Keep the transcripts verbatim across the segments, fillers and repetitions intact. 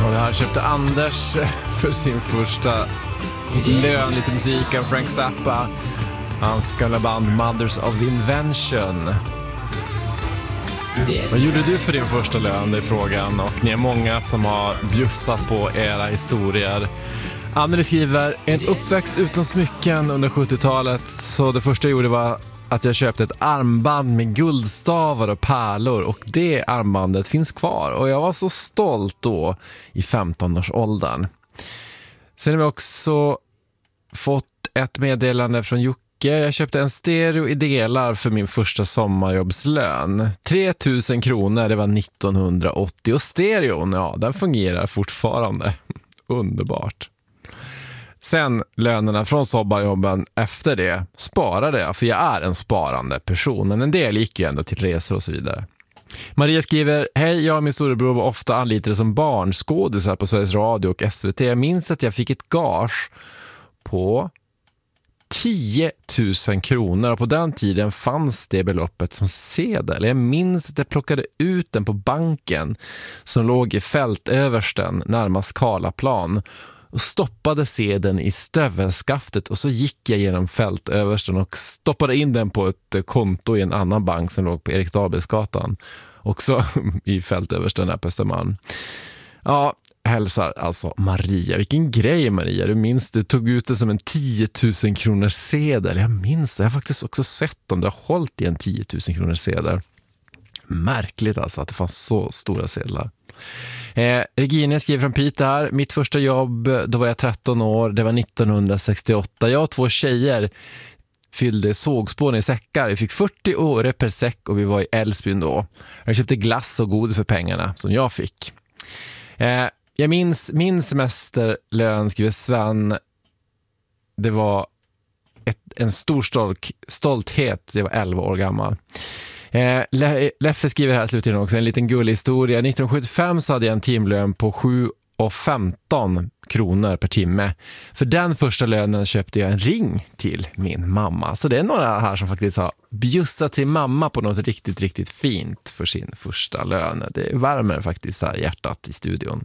Och det här köpte Anders för sin första lön, lite musik av Frank Zappa. Hans gamla band Mothers of Invention. Vad gjorde du för din första lön i frågan? Och ni är många som har bjussat på era historier. Anneli skriver: en uppväxt utan smycken under sjuttiotalet. Så det första jag gjorde var att jag köpte ett armband med guldstavar och pärlor. Och det armbandet finns kvar. Och jag var så stolt då i femton-årsåldern. Sen har vi också fått ett meddelande från Jocke. Jag köpte en stereo i delar för min första sommarjobbslön. tre tusen kronor, det var nittonhundraåttio. Och stereon, ja, den fungerar fortfarande. Underbart. Sen lönerna från sommarjobben efter det sparade jag, för jag är en sparande person. Men en del gick ju ändå till resor och så vidare. Maria skriver: hej, jag och min storebror var ofta anlitade som barnskådisar på Sveriges Radio och S V T. Jag minns att jag fick ett gage på tio tusen kronor, och på den tiden fanns det beloppet som sedel. Jag minns att jag plockade ut den på banken som låg i fältöversten närmast Karlaplan och stoppade sedeln i stövelskaftet, och så gick jag genom fältöversten och stoppade in den på ett konto i en annan bank som låg på Eriksdalsgatan, också i fältöversten där på Östermalm. Ja, hälsar alltså Maria. Vilken grej, Maria. Du minns, det tog ut det som en tio tusen kronors sedel. Jag minns det. Jag har faktiskt också sett om det har hållit i en tio tusen kronors sedel. Märkligt alltså att det fanns så stora sedlar. Eh, Regina skriver från Piteå här: mitt första jobb, då var jag tretton år. Det var nittonhundrasextioåtta. Jag och två tjejer fyllde sågspån i säckar. Vi fick fyrtio öre per säck och vi var i Älvsbyn då. Jag köpte glass och godis för pengarna som jag fick. Eh, jag minns min semesterlön, skriver Sven. Det var ett, en stor stolt, stolthet. Jag var elva år gammal. Eh, Le- Leffe skriver här slutligen också en liten gullig historia. nittonhundrasjuttiofem så hade jag en timlön på sju och femton kronor per timme. För den första lönen köpte jag en ring till min mamma. Så det är några här som faktiskt har bjussat till mamma på något riktigt, riktigt fint för sin första lön. Det värmer faktiskt här hjärtat i studion.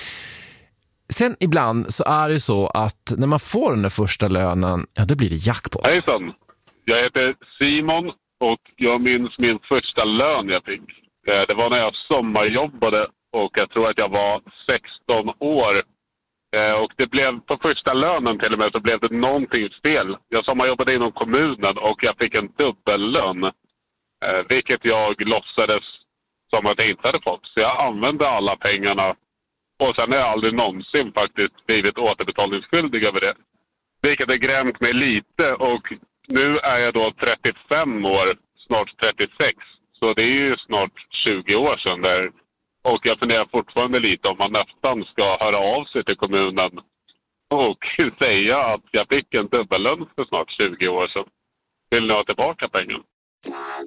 Sen ibland så är det så att när man får den där första lönen, ja, då blir det jackpot. Hejsan, jag heter Simon och jag minns min första lön jag fick. Det var när jag sommarjobbade och jag tror att jag var sexton år. Och det blev på första lönen till och med så blev det någonting fel. Jag sommarjobbade inom kommunen och jag fick en dubbellön. Vilket jag låtsades som att jag inte hade fått. Så jag använde alla pengarna. Och sen har jag aldrig någonsin faktiskt blivit återbetalningsskyldig över det. Vilket har grämt mig lite. Och nu är jag då trettiofem år, snart trettiosex. Så det är ju snart tjugo år sedan där. Och jag funderar fortfarande lite om man nästan ska höra av sig till kommunen och säga att jag fick en dubbellön för snart tjugo år sedan. Vill ni ha tillbaka pengen?